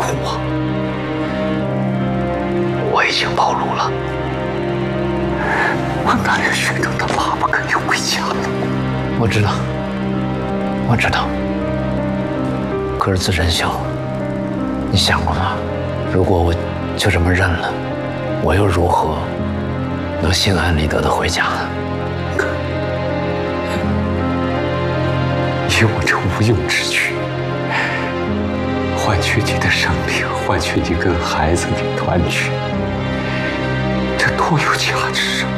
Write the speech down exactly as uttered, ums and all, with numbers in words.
苦吗？我已经暴露了，我男人学长的爸爸肯定回家了。 我知道，我知道。可是自珍小，你想过吗？如果我就这么认了，我又如何能心安理得的回家呢？ 以我这无用之举，换取你的生命，换取你跟孩子的团聚，这多有价值啊！